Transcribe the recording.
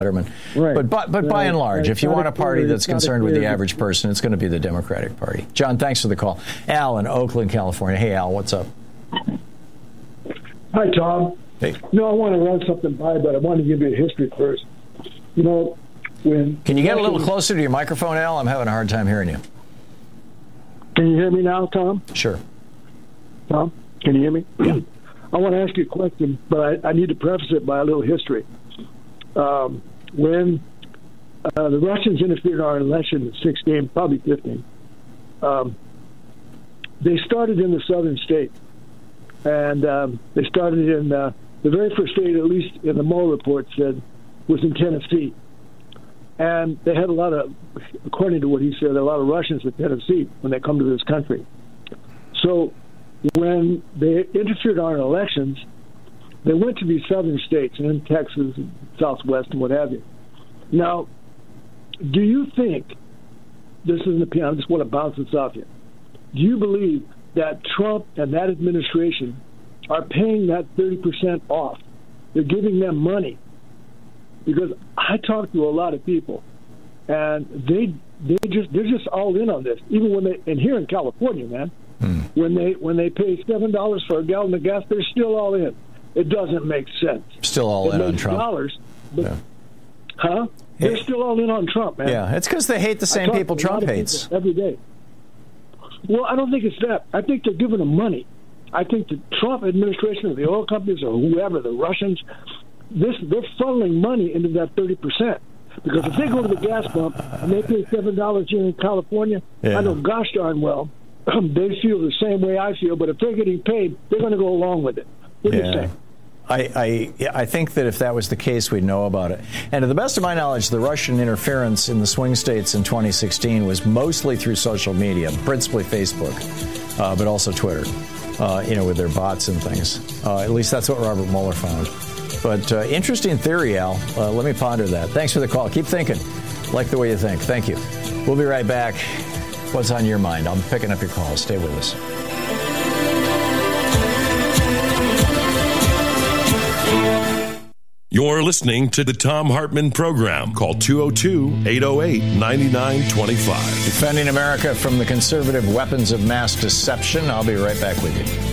Letterman. Right. But by and large, if you want a party that's concerned with the average person, it's going to be the Democratic Party. John, thanks for the call. Al in Oakland, California. Hey, Al, what's up? Hi, Tom. Hey. No, I want to run something by, but I want to give you a history first. You know, Can you get a little closer to your microphone, Al? I'm having a hard time hearing you. Can you hear me now, Tom? Sure. Tom, can you hear me? Yeah. I want to ask you a question, but I need to preface it by a little history. When the Russians interfered in our election in 16, probably 15, they started in the southern states. And they started in the very first state, at least in the Mueller report, said was in Tennessee. And they had a lot of, according to what he said, a lot of Russians in Tennessee when they come to this country. So when they interfered in our elections, they went to these southern states and in Texas and Southwest and what have you. Now, do you think, this isn't a opinion, I just want to bounce this off you, do you believe that Trump and that administration are paying that 30% off? They're giving them money. Because I talk to a lot of people, and they're just all in on this. Even when and here in California, man, when they pay $7 for a gallon of gas, they're still all in. It doesn't make sense. Still all in on Trump. Dollars, but, yeah. Huh? They're still all in on Trump, man. Yeah, it's because they hate the same people Trump hates every day. Well, I don't think it's that. I think they're giving them money. I think the Trump administration or the oil companies or whoever, the Russians, they're funneling money into that 30%. Because if they go to the gas pump and they pay $7 here in California, I know gosh darn well they feel the same way I feel. But if they're getting paid, they're going to go along with it. What do you say? I think that if that was the case, we'd know about it. And to the best of my knowledge, the Russian interference in the swing states in 2016 was mostly through social media, principally Facebook, but also Twitter, with their bots and things. At least that's what Robert Mueller found. But interesting theory, Al. Let me ponder that. Thanks for the call. Keep thinking. Like the way you think. Thank you. We'll be right back. What's on your mind? I'm picking up your calls. Stay with us. You're listening to the Thom Hartmann Program. Call 202-808-9925. Defending America from the conservative weapons of mass deception. I'll be right back with you.